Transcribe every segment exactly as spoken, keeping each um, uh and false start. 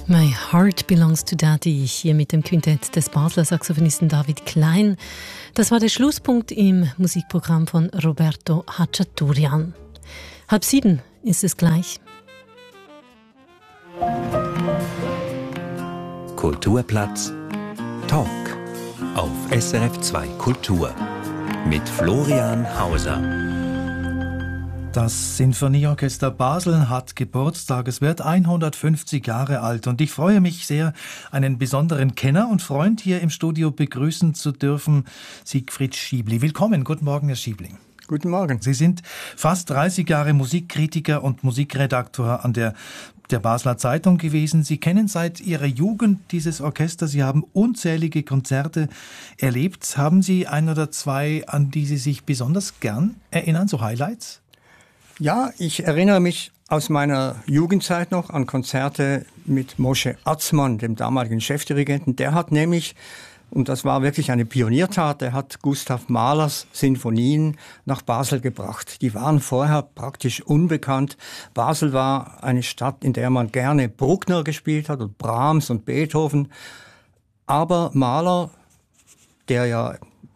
My Heart Belongs to Daddy, hier mit dem Quintett des Basler Saxophonisten David Klein. Das war der Schlusspunkt im Musikprogramm von Roberto Hachaturian. Halb sieben ist es gleich. Kulturplatz Talk auf S R F zwei Kultur mit Florian Hauser. Das Sinfonieorchester Basel hat Geburtstag. Es wird hundertfünfzig Jahre alt und ich freue mich sehr, einen besonderen Kenner und Freund hier im Studio begrüßen zu dürfen, Siegfried Schiebli. Willkommen, guten Morgen, Herr Schiebli. Guten Morgen. Sie sind fast dreißig Jahre Musikkritiker und Musikredaktor an der, der Basler Zeitung gewesen. Sie kennen seit Ihrer Jugend dieses Orchester. Sie haben unzählige Konzerte erlebt. Haben Sie ein oder zwei, an die Sie sich besonders gern erinnern, so Highlights? Ja, ich erinnere mich aus meiner Jugendzeit noch an Konzerte mit Moshe Atzmann, dem damaligen Chefdirigenten. Der hat nämlich, und das war wirklich eine Pioniertat, der hat Gustav Mahlers Sinfonien nach Basel gebracht. Die waren vorher praktisch unbekannt. Basel war eine Stadt, in der man gerne Bruckner gespielt hat und Brahms und Beethoven. Aber Mahler, der ja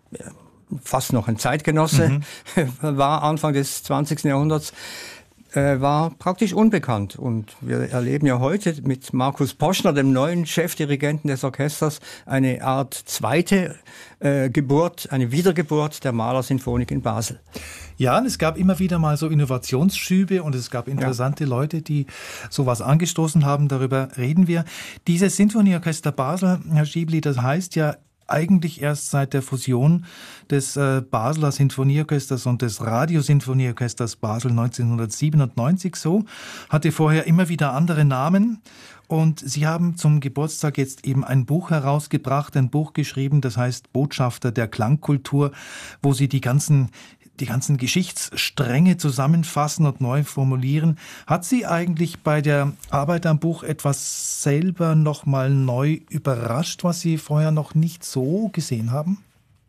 fast noch ein Zeitgenosse mhm. war, Anfang des zwanzigsten Jahrhunderts, äh, war praktisch unbekannt. Und wir erleben ja heute mit Markus Poschner, dem neuen Chefdirigenten des Orchesters, eine Art zweite äh, Geburt, eine Wiedergeburt der Mahler-Sinfonik in Basel. Ja, und es gab immer wieder mal so Innovationsschübe und es gab interessante ja. Leute, die sowas angestoßen haben. Darüber reden wir. Dieses Sinfonieorchester Basel, Herr Schiebli, das heißt ja eigentlich erst seit der Fusion des äh, Basler Sinfonieorchesters und des Radiosinfonieorchesters Basel neunzehnhundertsiebenundneunzig so, hatte vorher immer wieder andere Namen. Und Sie haben zum Geburtstag jetzt eben ein Buch herausgebracht, ein Buch geschrieben, das heißt Botschafter der Klangkultur, wo Sie die ganzen die ganzen Geschichtsstränge zusammenfassen und neu formulieren. Hat Sie eigentlich bei der Arbeit am Buch etwas selber nochmal neu überrascht, was Sie vorher noch nicht so gesehen haben?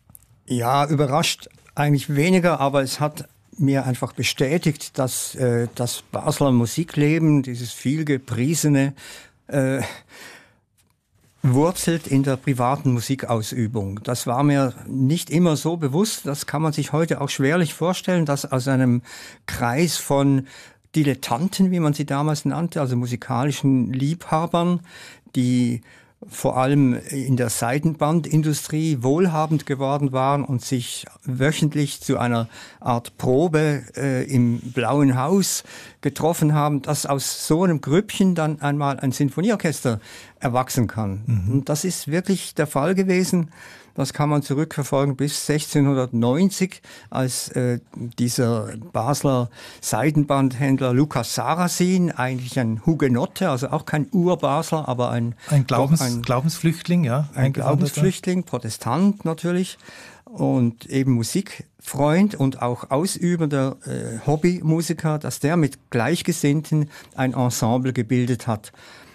Ja, überrascht eigentlich weniger, aber es hat mir einfach bestätigt, dass äh, das Basler Musikleben, dieses vielgepriesene, äh, wurzelt in der privaten Musikausübung. Das war mir nicht immer so bewusst. Das kann man sich heute auch schwerlich vorstellen, dass aus einem Kreis von Dilettanten, wie man sie damals nannte, also musikalischen Liebhabern, die vor allem in der Saitenbandindustrie wohlhabend geworden waren und sich wöchentlich zu einer Art Probe äh, im Blauen Haus getroffen haben, dass aus so einem Grüppchen dann einmal ein Sinfonieorchester erwachsen kann. Mhm. Und das ist wirklich der Fall gewesen. Das kann man zurückverfolgen bis sechzehnhundertneunzig, als äh, dieser Basler Seidenbandhändler Lukas Sarasin, eigentlich ein Hugenotte, also auch kein Ur-Basler, aber ein, ein, Glaubens, ein Glaubensflüchtling, ja, ein Glaubensflüchtling, Protestant natürlich und eben Musikfreund und auch ausübender äh, Hobbymusiker, dass der mit Gleichgesinnten ein Ensemble gebildet hat.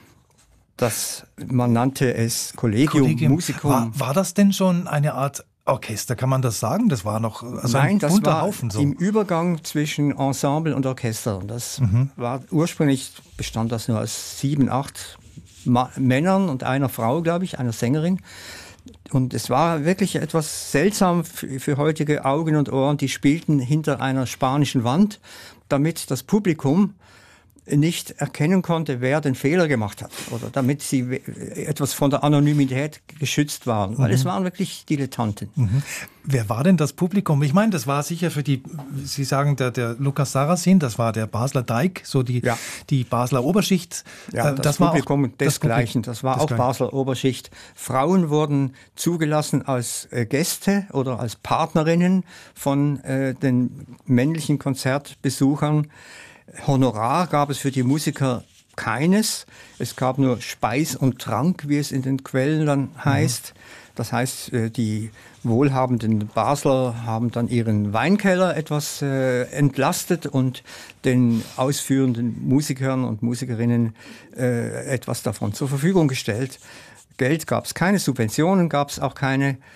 Das, man nannte es Collegium, Collegium. Musicum. War, war das denn schon eine Art Orchester, kann man das sagen? Das war noch also Nein, ein das bunter war Haufen so. Im Übergang zwischen Ensemble und Orchester. Und das mhm. war ursprünglich, bestand das nur aus sieben, acht Ma- Männern und einer Frau, glaube ich, einer Sängerin. Und es war wirklich etwas seltsam für, für heutige Augen und Ohren. Die spielten hinter einer spanischen Wand, damit das Publikum nicht erkennen konnte, wer den Fehler gemacht hat oder damit sie etwas von der Anonymität geschützt waren, weil mhm. es waren wirklich Dilettanten. Mhm. Wer war denn das Publikum? Ich meine, das war sicher für die, Sie sagen, der, der Lukas Sarasin, das war der Basler Deik, so die, ja. die Basler Oberschicht. Ja, das, das Publikum war auch desgleichen, das war auch Basler Oberschicht. Frauen wurden zugelassen als äh, Gäste oder als Partnerinnen von äh, den männlichen Konzertbesuchern. Honorar gab es für die Musiker keines. Es gab nur Speis und Trank, wie es in den Quellen dann heißt. Mhm. Das heißt, die wohlhabenden Basler haben dann ihren Weinkeller etwas äh, entlastet und den ausführenden Musikern und Musikerinnen äh, etwas davon zur Verfügung gestellt. Geld gab es keine, Subventionen gab es auch keine.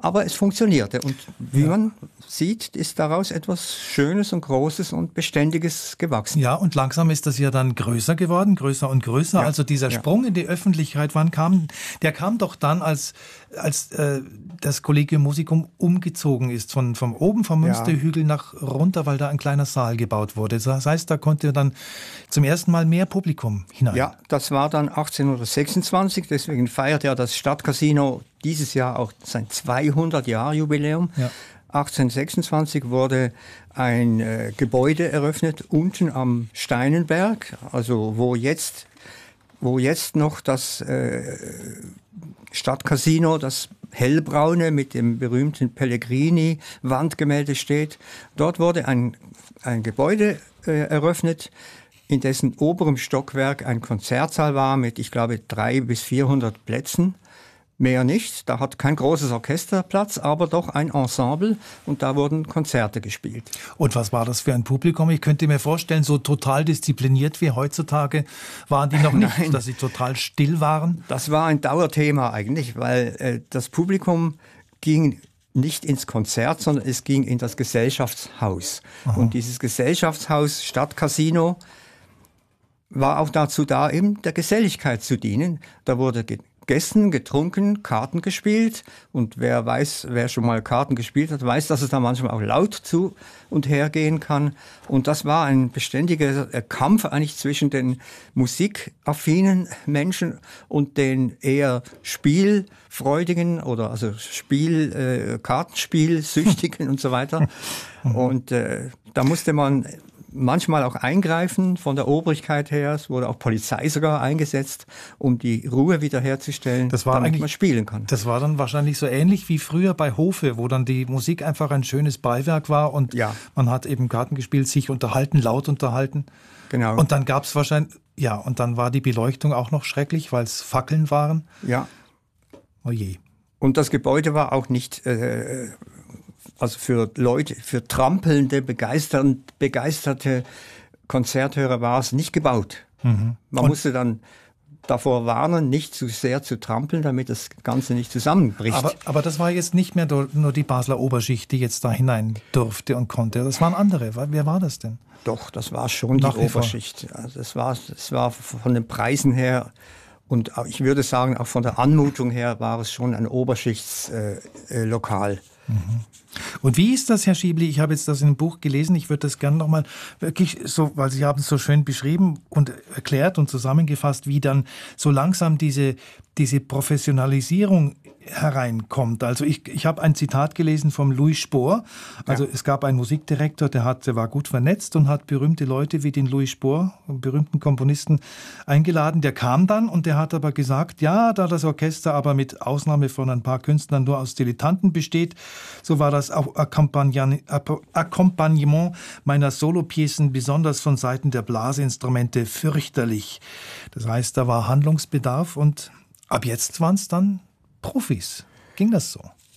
Aber es funktionierte und wie ja. man sieht, ist daraus etwas Schönes und Großes und Beständiges gewachsen. Ja, und langsam ist das ja dann größer geworden, größer und größer. Ja. Also dieser Sprung ja. in die Öffentlichkeit, wann kam, der kam doch dann, als, als äh, das Collegium Musicum umgezogen ist, von, von oben vom Münsterhügel ja. nach runter, weil da ein kleiner Saal gebaut wurde. Das heißt, da konnte dann zum ersten Mal mehr Publikum hinein. Ja, das war dann achtzehnhundertsechsundzwanzig, deswegen feiert ja das Stadtcasino dieses Jahr auch sein zweihundert-Jahr-Jubiläum. Ja. achtzehnhundertsechsundzwanzig wurde ein äh, Gebäude eröffnet, unten am Steinenberg, also wo jetzt, wo jetzt noch das äh, Stadtcasino, das hellbraune mit dem berühmten Pellegrini-Wandgemälde steht. Dort wurde ein, ein Gebäude äh, eröffnet, in dessen oberem Stockwerk ein Konzertsaal war mit, ich glaube, dreihundert bis vierhundert Plätzen. Mehr nicht, da hat kein großes Orchester Platz, aber doch ein Ensemble und da wurden Konzerte gespielt. Und was war das für ein Publikum? Ich könnte mir vorstellen, so total diszipliniert wie heutzutage waren die noch nicht, Nein. dass sie total still waren? Das war ein Dauerthema eigentlich, weil äh, das Publikum ging nicht ins Konzert, sondern es ging in das Gesellschaftshaus. Aha. Und dieses Gesellschaftshaus Stadtcasino war auch dazu da, eben der Geselligkeit zu dienen. Da wurde ge- gegessen, getrunken, Karten gespielt. Und wer weiß, wer schon mal Karten gespielt hat, weiß, dass es da manchmal auch laut zu und her gehen kann. Und das war ein beständiger Kampf eigentlich zwischen den musikaffinen Menschen und den eher spielfreudigen oder also Spiel, äh, Kartenspielsüchtigen und so weiter. Und äh, da musste man manchmal auch eingreifen von der Obrigkeit her. Es wurde auch Polizei sogar eingesetzt, um die Ruhe wiederherzustellen, das war damit man spielen kann. Das war dann wahrscheinlich so ähnlich wie früher bei Hofe, wo dann die Musik einfach ein schönes Beiwerk war und ja. man hat eben Karten gespielt, sich unterhalten, laut unterhalten. Genau. Und dann gab es wahrscheinlich, ja, und dann war die Beleuchtung auch noch schrecklich, weil es Fackeln waren. Ja. Oh je. Und das Gebäude war auch nicht... Äh, Also für Leute, für trampelnde, begeisternde, begeisterte Konzerthörer war es nicht gebaut. Mhm. Man und musste dann davor warnen, nicht zu sehr zu trampeln, damit das Ganze nicht zusammenbricht. Aber, aber das war jetzt nicht mehr nur die Basler Oberschicht, die jetzt da hinein durfte und konnte. Das waren andere. Wer war das denn? Doch, das war schon Nach die Oberschicht. Also das war, das war von den Preisen her und ich würde sagen, auch von der Anmutung her war es schon ein Oberschichtslokal. Äh, äh, mhm. Und wie ist das, Herr Schiebli? Ich habe jetzt das in einem Buch gelesen. Ich würde das gerne nochmal wirklich so, weil Sie haben es so schön beschrieben und erklärt und zusammengefasst, wie dann so langsam diese, diese Professionalisierung hereinkommt. Also ich, ich habe ein Zitat gelesen vom Louis Spohr. Also ja. es gab einen Musikdirektor, der, hat, der war gut vernetzt und hat berühmte Leute wie den Louis Spohr, einen berühmten Komponisten, eingeladen. Der kam dann und der hat aber gesagt, ja, da das Orchester aber mit Ausnahme von ein paar Künstlern nur aus Dilettanten besteht, so war das auch Akkompagnement meiner Solopiecen, besonders von Seiten der Blasinstrumente, fürchterlich. Das heißt, da war Handlungsbedarf und ab jetzt waren es dann Profis. Ging das so?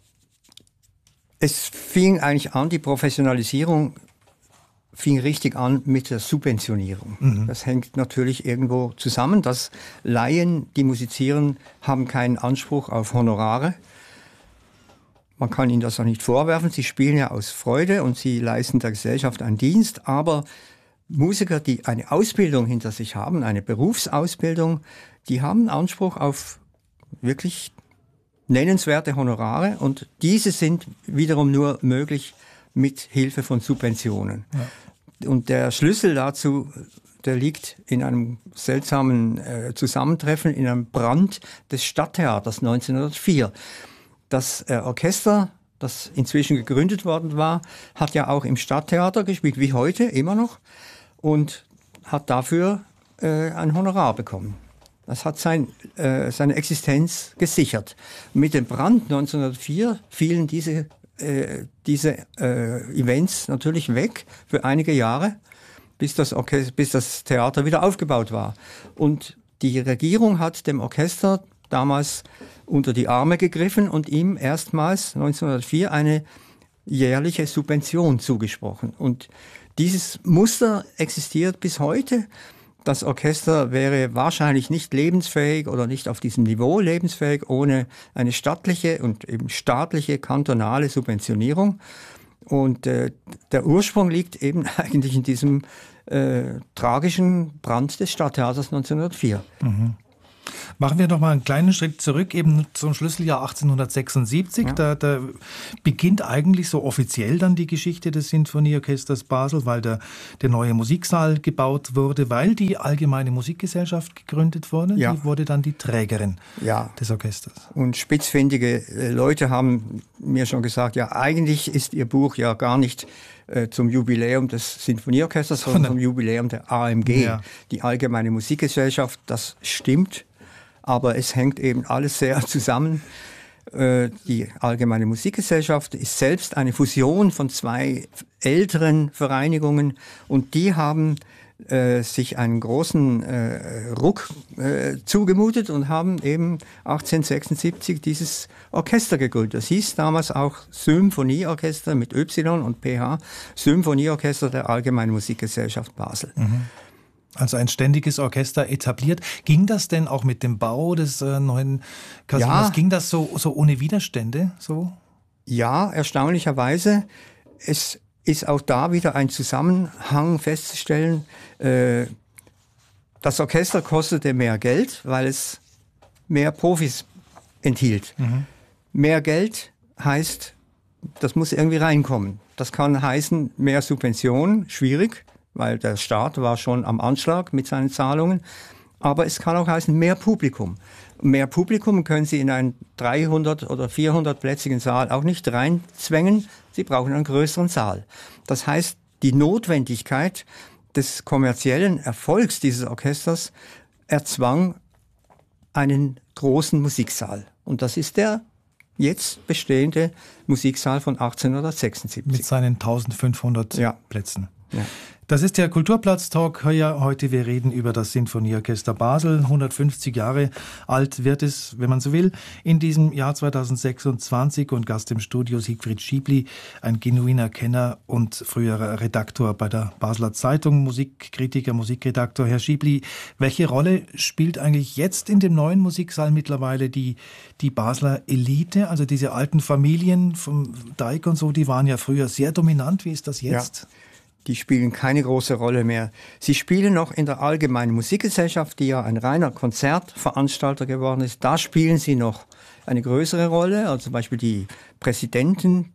Es fing eigentlich an, die Professionalisierung fing richtig an mit der Subventionierung. Mhm. Das hängt natürlich irgendwo zusammen, dass Laien, die musizieren, haben keinen Anspruch auf Honorare. Man kann ihnen das auch nicht vorwerfen. Sie spielen ja aus Freude und sie leisten der Gesellschaft einen Dienst. Aber Musiker, die eine Ausbildung hinter sich haben, eine Berufsausbildung, die haben Anspruch auf wirklich nennenswerte Honorare und diese sind wiederum nur möglich mit Hilfe von Subventionen. Ja. Und der Schlüssel dazu, der liegt in einem seltsamen äh, Zusammentreffen, in einem Brand des Stadttheaters neunzehnhundertvier. Das äh, Orchester, das inzwischen gegründet worden war, hat ja auch im Stadttheater gespielt, wie heute immer noch, und hat dafür äh, ein Honorar bekommen. Das hat sein, äh, seine Existenz gesichert. Mit dem Brand neunzehnhundertvier fielen diese, äh, diese äh, Events natürlich weg für einige Jahre, bis das, Orchester, bis das Theater wieder aufgebaut war. Und die Regierung hat dem Orchester damals unter die Arme gegriffen und ihm erstmals neunzehnhundertvier eine jährliche Subvention zugesprochen. Und dieses Muster existiert bis heute. das Orchester wäre wahrscheinlich nicht lebensfähig oder nicht auf diesem Niveau lebensfähig ohne eine staatliche und eben staatliche kantonale Subventionierung. Und äh, der Ursprung liegt eben eigentlich in diesem äh, tragischen Brand des Stadttheaters neunzehnhundertvier. Mhm. Machen wir noch mal einen kleinen Schritt zurück, eben zum Schlüsseljahr achtzehnhundertsechsundsiebzig. Ja. Da, da beginnt eigentlich so offiziell dann die Geschichte des Sinfonieorchesters Basel, weil der, der neue Musiksaal gebaut wurde, weil die Allgemeine Musikgesellschaft gegründet wurde. Ja. Die wurde dann die Trägerin ja. des Orchesters. Und spitzfindige Leute haben mir schon gesagt, ja, eigentlich ist ihr Buch ja gar nicht äh, zum Jubiläum des Sinfonieorchesters, sondern zum Jubiläum der A M G, ja. die Allgemeine Musikgesellschaft. Das stimmt. Aber es hängt eben alles sehr zusammen. Die Allgemeine Musikgesellschaft ist selbst eine Fusion von zwei älteren Vereinigungen und die haben äh, sich einen großen äh, Ruck äh, zugemutet und haben eben achtzehnhundertsechsundsiebzig dieses Orchester gegründet. Das hieß damals auch Symphonieorchester mit Y und P H, Symphonieorchester der Allgemeinen Musikgesellschaft Basel. Mhm. Also ein ständiges Orchester etabliert. Ging das denn auch mit dem Bau des äh, neuen Casinos? Ja. Ging das so, so ohne Widerstände? So? Ja, erstaunlicherweise. Es ist auch da wieder ein Zusammenhang festzustellen. Äh, das Orchester kostete mehr Geld, weil es mehr Profis enthielt. Mhm. Mehr Geld heißt, das muss irgendwie reinkommen. Das kann heißen, mehr Subventionen, schwierig, weil der Staat war schon am Anschlag mit seinen Zahlungen. Aber es kann auch heißen, mehr Publikum. Mehr Publikum können Sie in einen dreihundert- oder vierhundert-plätzigen Saal auch nicht reinzwängen. Sie brauchen einen größeren Saal. Das heißt, die Notwendigkeit des kommerziellen Erfolgs dieses Orchesters erzwang einen großen Musiksaal. Und das ist der jetzt bestehende Musiksaal von achtzehnhundertsechsundsiebzig. Mit seinen eintausendfünfhundert ja. Plätzen. Ja. Das ist der Kulturplatz-Talk. Heute wir reden über das Sinfonieorchester Basel. hundertfünfzig Jahre alt wird es, wenn man so will, in diesem Jahr zweitausendsechsundzwanzig. Und Gast im Studio Siegfried Schiebli, ein genuiner Kenner und früherer Redaktor bei der Basler Zeitung, Musikkritiker, Musikredaktor. Herr Schiebli, welche Rolle spielt eigentlich jetzt in dem neuen Musiksaal mittlerweile die, die Basler Elite? Also diese alten Familien vom Dijk und so, die waren ja früher sehr dominant. Wie ist das jetzt? Ja. Die spielen keine große Rolle mehr. Sie spielen noch in der Allgemeinen Musikgesellschaft, die ja ein reiner Konzertveranstalter geworden ist. Da spielen sie noch eine größere Rolle. Also zum Beispiel die Präsidenten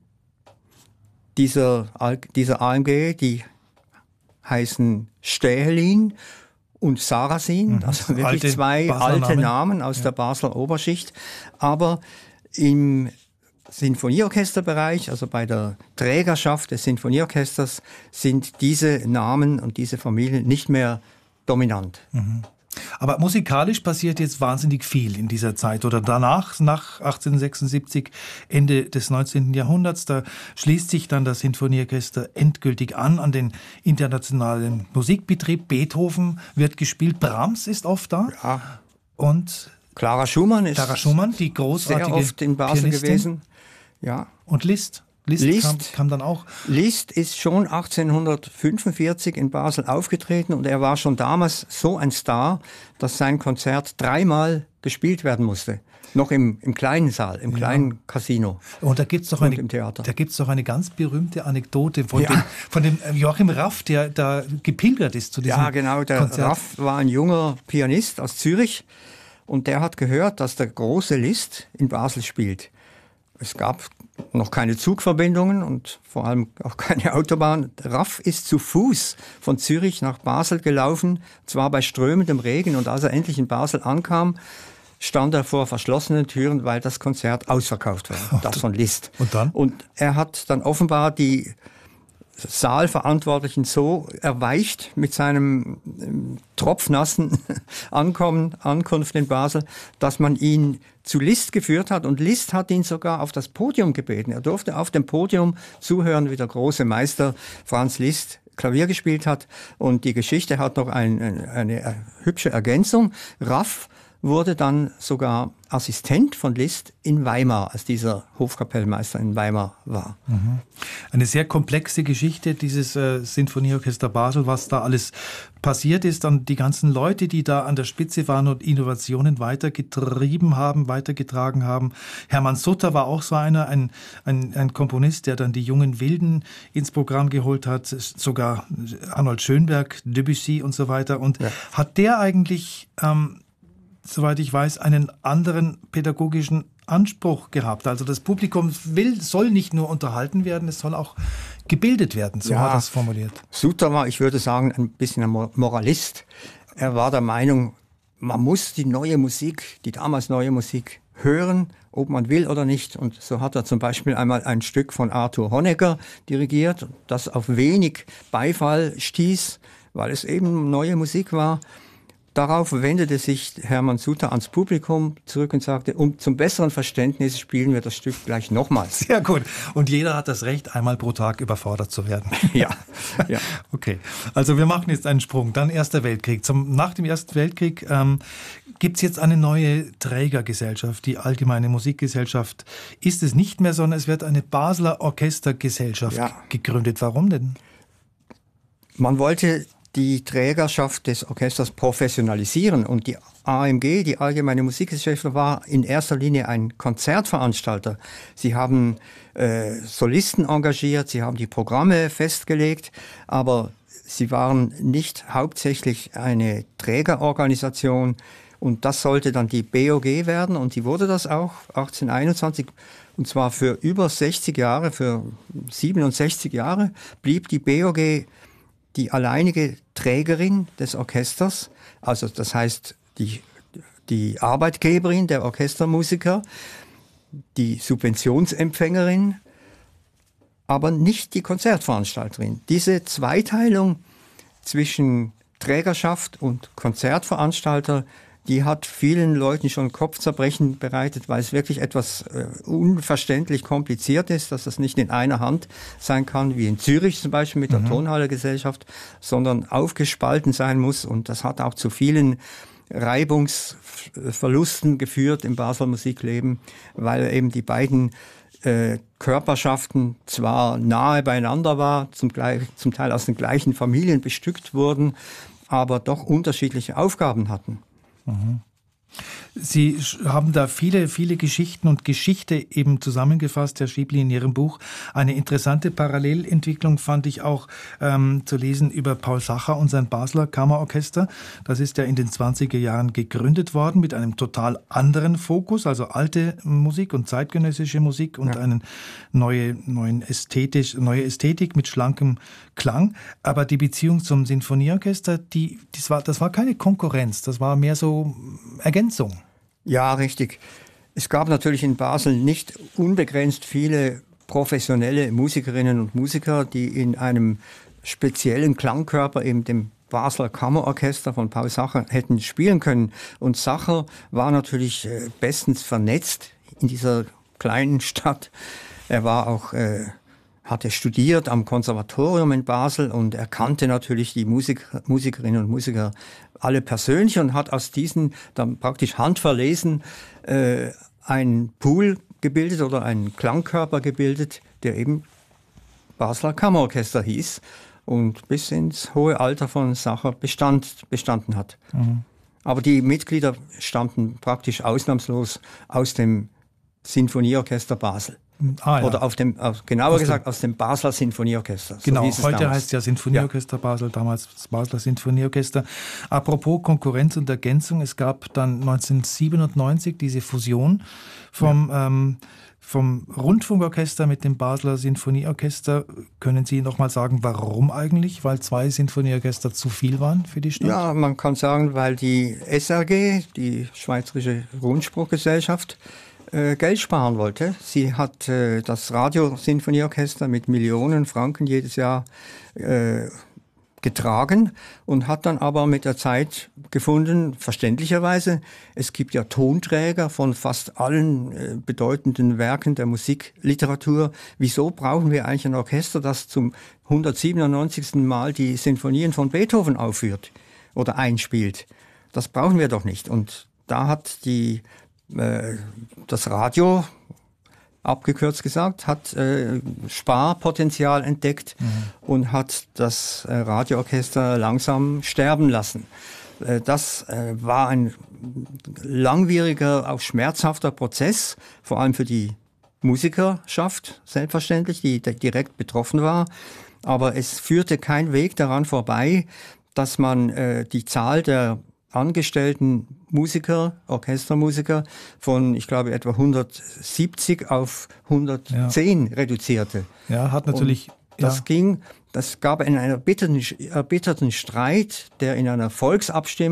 dieser, dieser A M G, die heißen Stähelin und Sarasin. Mhm. Also wirklich alte zwei Basler alte Namen, Namen aus ja. der Basler Oberschicht. Aber im Sinfonieorchesterbereich, also bei der Trägerschaft des Sinfonieorchesters, sind diese Namen und diese Familien nicht mehr dominant. Mhm. Aber musikalisch passiert jetzt wahnsinnig viel in dieser Zeit oder danach, nach achtzehnhundertsechsundsiebzig, Ende des neunzehnten Jahrhunderts. Da schließt sich dann das Sinfonieorchester endgültig an, an den internationalen Musikbetrieb. Beethoven wird gespielt, Brahms ist oft da. Ja. Und Clara Schumann ist Clara Schumann, die großartige sehr oft in Basel Pianistin. gewesen. Ja. Und Liszt? Liszt, Liszt kam, kam dann auch. Liszt ist schon achtzehnhundertfünfundvierzig in Basel aufgetreten und er war schon damals so ein Star, dass sein Konzert dreimal gespielt werden musste. Noch im, im kleinen Saal, im ja. kleinen Casino. Und da gibt es doch, doch eine ganz berühmte Anekdote von, ja. dem, von dem Joachim Raff, der da gepilgert ist zu diesem Ja, genau. Der Konzert. Raff war ein junger Pianist aus Zürich und der hat gehört, dass der große Liszt in Basel spielt. Es gab noch keine Zugverbindungen und vor allem auch keine Autobahn. Raff ist zu Fuß von Zürich nach Basel gelaufen, zwar bei strömendem Regen. Und als er endlich in Basel ankam, stand er vor verschlossenen Türen, weil das Konzert ausverkauft war, das von Liszt. Und dann? Und er hat dann offenbar die Saalverantwortlichen so erweicht mit seinem ähm, tropfnassen Ankommen, Ankunft in Basel, dass man ihn zu Liszt geführt hat und Liszt hat ihn sogar auf das Podium gebeten. Er durfte auf dem Podium zuhören, wie der große Meister Franz Liszt Klavier gespielt hat und die Geschichte hat noch ein, eine, eine hübsche Ergänzung. Raff wurde dann sogar Assistent von Liszt in Weimar, als dieser Hofkapellmeister in Weimar war. Mhm. Eine sehr komplexe Geschichte, dieses äh, Sinfonieorchester Basel, was da alles passiert ist, und die ganzen Leute, die da an der Spitze waren und Innovationen weitergetrieben haben, weitergetragen haben. Hermann Sutter war auch so einer, ein, ein, ein Komponist, der dann die jungen Wilden ins Programm geholt hat, sogar Arnold Schönberg, Debussy und so weiter. Und ja. hat der eigentlich, ähm, soweit ich weiß, einen anderen pädagogischen Anspruch gehabt? Also das Publikum will, soll nicht nur unterhalten werden, es soll auch gebildet werden, so ja, hat er es formuliert. Sutter war, ich würde sagen, ein bisschen ein Moralist. Er war der Meinung, man muss die neue Musik, die damals neue Musik hören, ob man will oder nicht. Und so hat er zum Beispiel einmal ein Stück von Arthur Honegger dirigiert, das auf wenig Beifall stieß, weil es eben neue Musik war. Darauf wendete sich Hermann Sutter ans Publikum zurück und sagte, um zum besseren Verständnis spielen wir das Stück gleich nochmals. Sehr gut. Und jeder hat das Recht, einmal pro Tag überfordert zu werden. Ja. ja. Okay. Also wir machen jetzt einen Sprung. Dann Erster Weltkrieg. Zum, nach dem Ersten Weltkrieg ähm, gibt es jetzt eine neue Trägergesellschaft, die Allgemeine Musikgesellschaft. Ist es nicht mehr, sondern es wird eine Basler Orchestergesellschaft ja. gegründet. Warum denn? Man wollte die Trägerschaft des Orchesters professionalisieren, und die A M G, die Allgemeine Musikgesellschaft, war in erster Linie ein Konzertveranstalter. Sie haben äh, Solisten engagiert, sie haben die Programme festgelegt, aber sie waren nicht hauptsächlich eine Trägerorganisation, und das sollte dann die B O G werden, und die wurde das auch achtzehnhunderteinundzwanzig, und zwar für über sechzig Jahre, für siebenundsechzig Jahre blieb die B O G die alleinige Trägerin des Orchesters, also das heißt die, die Arbeitgeberin der Orchestermusiker, die Subventionsempfängerin, aber nicht die Konzertveranstalterin. Diese Zweiteilung zwischen Trägerschaft und Konzertveranstalter, die hat vielen Leuten schon Kopfzerbrechen bereitet, weil es wirklich etwas äh, unverständlich kompliziert ist, dass das nicht in einer Hand sein kann, wie in Zürich zum Beispiel mit der mhm. Tonhalle-Gesellschaft, sondern aufgespalten sein muss. Und das hat auch zu vielen Reibungsverlusten geführt im Basler Musikleben, weil eben die beiden äh, Körperschaften zwar nahe beieinander war, zum, zum Teil aus den gleichen Familien bestückt wurden, aber doch unterschiedliche Aufgaben hatten. Mhm. Sie haben da viele, viele Geschichten und Geschichte eben zusammengefasst, Herr Schiebli, in Ihrem Buch. Eine interessante Parallelentwicklung fand ich auch ähm, zu lesen über Paul Sacher und sein Basler Kammerorchester. Das ist ja in den zwanziger Jahren gegründet worden mit einem total anderen Fokus, also alte Musik und zeitgenössische Musik und ja. eine neue, neuen ästhetisch, neue Ästhetik mit schlankem Klang. Aber die Beziehung zum Sinfonieorchester, die, das war, das war keine Konkurrenz, das war mehr so Ergänzung. Ja, richtig. Es gab natürlich in Basel nicht unbegrenzt viele professionelle Musikerinnen und Musiker, die in einem speziellen Klangkörper, eben dem Basler Kammerorchester von Paul Sacher, hätten spielen können. Und Sacher war natürlich äh, bestens vernetzt in dieser kleinen Stadt. Er war auch, äh, hatte studiert am Konservatorium in Basel, und er kannte natürlich die Musik, Musikerinnen und Musiker alle persönlich und hat aus diesen dann praktisch handverlesen äh, einen Pool gebildet oder einen Klangkörper gebildet, der eben Basler Kammerorchester hieß und bis ins hohe Alter von Sacher bestand, bestanden hat. Mhm. Aber die Mitglieder stammten praktisch ausnahmslos aus dem Sinfonieorchester Basel. Ah, ja. Oder auf dem, genauer aus gesagt, dem, aus dem Basler Sinfonieorchester. So genau, heute damals. Heißt ja Sinfonieorchester ja. Basel, damals das Basler Sinfonieorchester. Apropos Konkurrenz und Ergänzung, es gab dann neunzehnhundertsiebenundneunzig diese Fusion vom, ja. ähm, vom Rundfunkorchester mit dem Basler Sinfonieorchester. Können Sie noch mal sagen, warum eigentlich? Weil zwei Sinfonieorchester zu viel waren für die Stadt? Ja, man kann sagen, weil die S R G, die Schweizerische Rundspruchgesellschaft, Geld sparen wollte. Sie hat äh, das Radiosinfonieorchester mit Millionen Franken jedes Jahr äh, getragen und hat dann aber mit der Zeit gefunden, verständlicherweise, es gibt ja Tonträger von fast allen äh, bedeutenden Werken der Musikliteratur. Wieso brauchen wir eigentlich ein Orchester, das zum hundertsiebenundneunzigsten Mal die Sinfonien von Beethoven aufführt oder einspielt? Das brauchen wir doch nicht. Und da hat die, äh, das Radio, abgekürzt gesagt, hat äh, Sparpotenzial entdeckt mhm. und hat das äh, Radioorchester langsam sterben lassen. Äh, das äh, war ein langwieriger, auch schmerzhafter Prozess, vor allem für die Musikerschaft, selbstverständlich, die, die direkt betroffen war. Aber es führte kein Weg daran vorbei, dass man äh, die Zahl der angestellten Musiker, Orchestermusiker von, ich glaube, etwa hundertsiebzig auf hundertzehn ja. reduzierte. Ja, hat natürlich... Und das ja. ging, das gab einen erbitterten, erbitterten Streit, der in einer Volksabstimmung